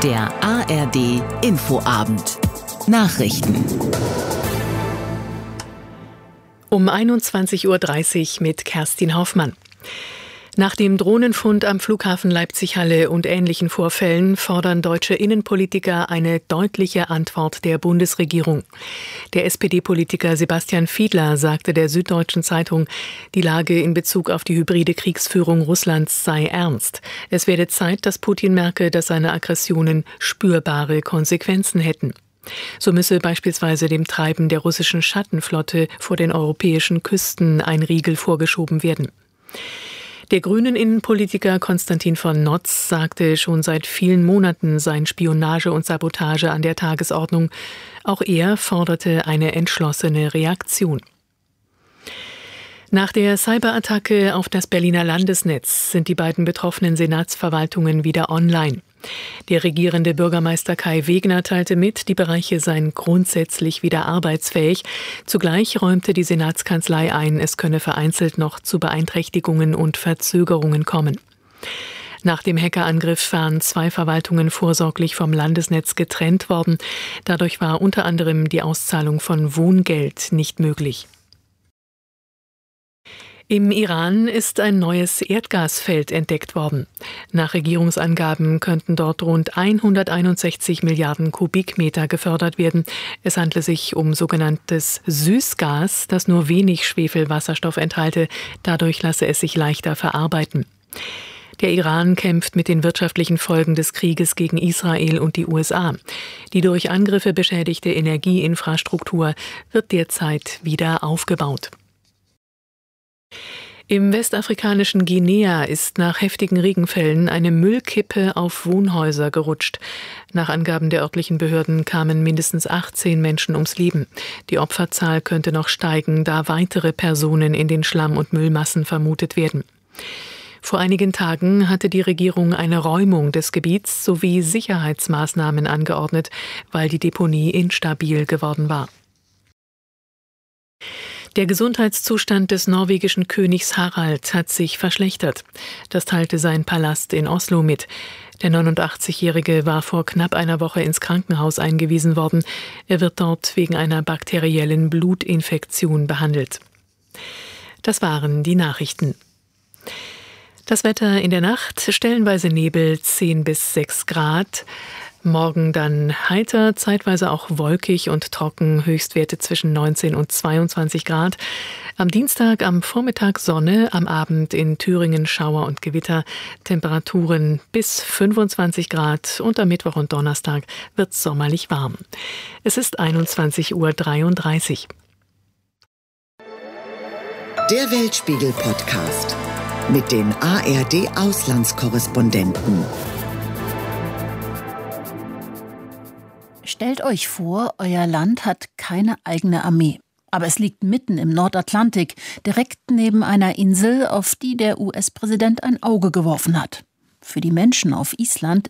Der ARD Infoabend. Nachrichten. Um 21.30 Uhr mit Kerstin Hoffmann. Nach dem Drohnenfund am Flughafen Leipzig-Halle und ähnlichen Vorfällen fordern deutsche Innenpolitiker eine deutliche Antwort der Bundesregierung. Der SPD-Politiker Sebastian Fiedler sagte der Süddeutschen Zeitung, die Lage in Bezug auf die hybride Kriegsführung Russlands sei ernst. Es werde Zeit, dass Putin merke, dass seine Aggressionen spürbare Konsequenzen hätten. So müsse beispielsweise dem Treiben der russischen Schattenflotte vor den europäischen Küsten ein Riegel vorgeschoben werden. Der grünen Innenpolitiker Konstantin von Notz sagte, schon seit vielen Monaten seien Spionage und Sabotage an der Tagesordnung. Auch er forderte eine entschlossene Reaktion. Nach der Cyberattacke auf das Berliner Landesnetz sind die beiden betroffenen Senatsverwaltungen wieder online. Der regierende Bürgermeister Kai Wegner teilte mit, die Bereiche seien grundsätzlich wieder arbeitsfähig. Zugleich räumte die Senatskanzlei ein, es könne vereinzelt noch zu Beeinträchtigungen und Verzögerungen kommen. Nach dem Hackerangriff waren 2 Verwaltungen vorsorglich vom Landesnetz getrennt worden. Dadurch war unter anderem die Auszahlung von Wohngeld nicht möglich. Im Iran ist ein neues Erdgasfeld entdeckt worden. Nach Regierungsangaben könnten dort rund 161 Milliarden Kubikmeter gefördert werden. Es handle sich um sogenanntes Süßgas, das nur wenig Schwefelwasserstoff enthalte. Dadurch lasse es sich leichter verarbeiten. Der Iran kämpft mit den wirtschaftlichen Folgen des Krieges gegen Israel und die USA. Die durch Angriffe beschädigte Energieinfrastruktur wird derzeit wieder aufgebaut. Im westafrikanischen Guinea ist nach heftigen Regenfällen eine Müllkippe auf Wohnhäuser gerutscht. Nach Angaben der örtlichen Behörden kamen mindestens 18 Menschen ums Leben. Die Opferzahl könnte noch steigen, da weitere Personen in den Schlamm- und Müllmassen vermutet werden. Vor einigen Tagen hatte die Regierung eine Räumung des Gebiets sowie Sicherheitsmaßnahmen angeordnet, weil die Deponie instabil geworden war. Der Gesundheitszustand des norwegischen Königs Harald hat sich verschlechtert. Das teilte sein Palast in Oslo mit. Der 89-Jährige war vor knapp einer Woche ins Krankenhaus eingewiesen worden. Er wird dort wegen einer bakteriellen Blutinfektion behandelt. Das waren die Nachrichten. Das Wetter in der Nacht, stellenweise Nebel, 10 bis 6 Grad. Morgen dann heiter, zeitweise auch wolkig und trocken, Höchstwerte zwischen 19 und 22 Grad. Am Dienstag am Vormittag Sonne, am Abend in Thüringen Schauer und Gewitter, Temperaturen bis 25 Grad und am Mittwoch und Donnerstag wird es sommerlich warm. Es ist 21.33 Uhr. Der Weltspiegel-Podcast mit den ARD-Auslandskorrespondenten. Stellt euch vor, euer Land hat keine eigene Armee. Aber es liegt mitten im Nordatlantik, direkt neben einer Insel, auf die der US-Präsident ein Auge geworfen hat. Für die Menschen auf Island